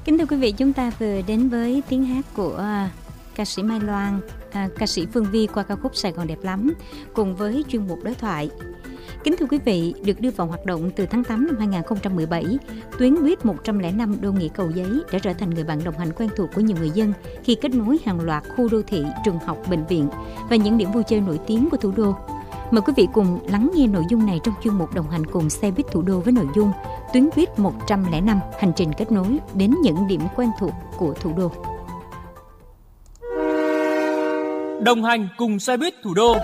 Kính thưa quý vị, chúng ta vừa đến với tiếng hát của ca sĩ Mai Loan, ca sĩ Phương Vi qua ca khúc Sài Gòn đẹp lắm, cùng với chuyên mục đối thoại. Kính thưa quý vị, được đưa vào hoạt động từ tháng 8 năm 2017, tuyến buýt 105 Đô Nghĩa Cầu Giấy đã trở thành người bạn đồng hành quen thuộc của nhiều người dân khi kết nối hàng loạt khu đô thị, trường học, bệnh viện và những điểm vui chơi nổi tiếng của thủ đô. Mời quý vị cùng lắng nghe nội dung này trong chuyên mục đồng hành cùng xe buýt thủ đô với nội dung tuyến buýt 105, hành trình kết nối đến những điểm quen thuộc của thủ đô. Đồng hành cùng xe buýt thủ đô.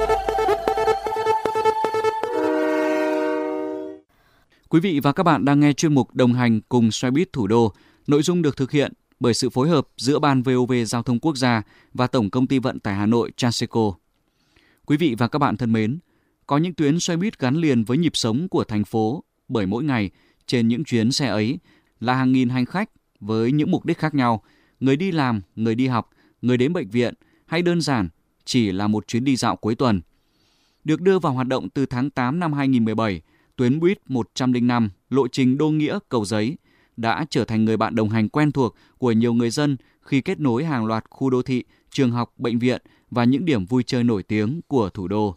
Quý vị và các bạn đang nghe chuyên mục Đồng hành cùng xe buýt thủ đô. Nội dung được thực hiện bởi sự phối hợp giữa Ban VOV Giao thông Quốc gia và Tổng Công ty Vận tải Hà Nội Transeco. Quý vị và các bạn thân mến, có những tuyến xe buýt gắn liền với nhịp sống của thành phố bởi mỗi ngày trên những chuyến xe ấy là hàng nghìn hành khách với những mục đích khác nhau, người đi làm, người đi học, người đến bệnh viện hay đơn giản chỉ là một chuyến đi dạo cuối tuần. Được đưa vào hoạt động từ tháng 8 năm 2017, tuyến buýt 105 lộ trình Đô Nghĩa Cầu Giấy đã trở thành người bạn đồng hành quen thuộc của nhiều người dân khi kết nối hàng loạt khu đô thị, trường học, bệnh viện và những điểm vui chơi nổi tiếng của thủ đô.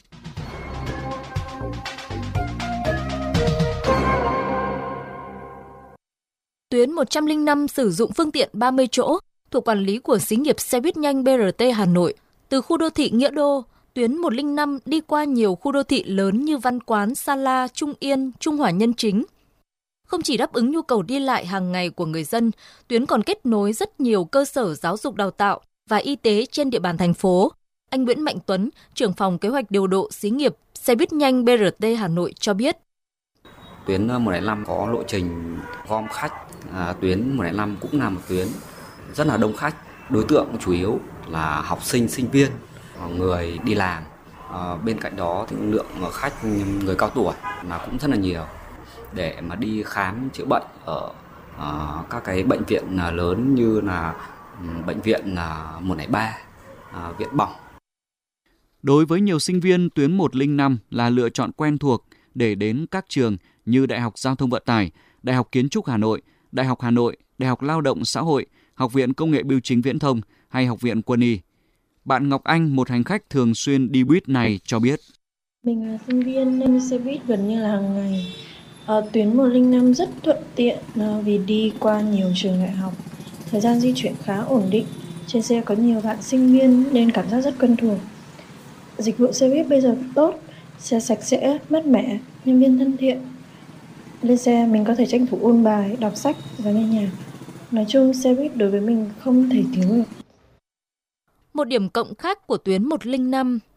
Tuyến 105 sử dụng phương tiện 30 chỗ thuộc quản lý của xí nghiệp xe buýt nhanh BRT Hà Nội. Từ khu đô thị Nghĩa Đô, tuyến 105 đi qua nhiều khu đô thị lớn như Văn Quán, Sa La, Trung Yên, Trung Hòa Nhân Chính. Không chỉ đáp ứng nhu cầu đi lại hàng ngày của người dân, tuyến còn kết nối rất nhiều cơ sở giáo dục đào tạo và y tế trên địa bàn thành phố. Anh Nguyễn Mạnh Tuấn, trưởng phòng kế hoạch điều độ xí nghiệp xe buýt nhanh BRT Hà Nội cho biết. Tuyến 105 có lộ trình gom khách, tuyến 105 cũng là một tuyến rất là đông khách. Đối tượng chủ yếu là học sinh, sinh viên, người đi làm. Bên cạnh đó thì lượng khách người cao tuổi là cũng rất là nhiều để mà đi khám chữa bệnh ở các cái bệnh viện lớn như là bệnh viện 103, Viện Bỏng. Đối với nhiều sinh viên, tuyến 105 là lựa chọn quen thuộc để đến các trường như Đại học Giao thông Vận tải, Đại học Kiến trúc Hà Nội, Đại học Hà Nội, Đại học Lao động Xã hội, Học viện Công nghệ Bưu chính Viễn thông hay Học viện Quân y. Bạn Ngọc Anh, một hành khách thường xuyên đi buýt này cho biết. Mình là sinh viên nên xe buýt gần như là hàng ngày. Tuyến 105 rất thuận tiện vì đi qua nhiều trường đại học. Thời gian di chuyển khá ổn định. Trên xe có nhiều bạn sinh viên nên cảm giác rất quen thuộc. Dịch vụ xe buýt bây giờ tốt, xe sạch sẽ, mát mẻ, nhân viên thân thiện. Lên xe mình có thể tranh thủ ôn bài, đọc sách và nghe nhạc. Nói chung xe buýt đối với mình không thể thiếu được. Một điểm cộng khác của tuyến 105